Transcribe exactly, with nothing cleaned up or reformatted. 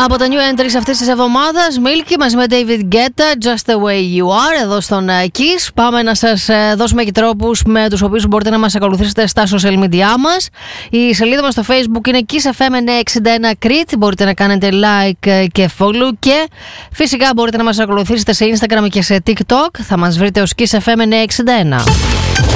Από τα new entries αυτής της εβδομάδας, Milky μαζί με David Guetta, Just the way you are, εδώ στον Kiss. Πάμε να σας δώσουμε και τρόπους με τους οποίους μπορείτε να μας ακολουθήσετε στα social media μας. Η σελίδα μας στο Facebook είναι Kiss εφ εμ εννιακόσια εξήντα ένα Crete. Μπορείτε να κάνετε like και follow, και φυσικά μπορείτε να μας ακολουθήσετε σε Instagram και σε TikTok. Θα μας βρείτε ως Kiss εφ εμ εννιακόσια εξήντα ένα.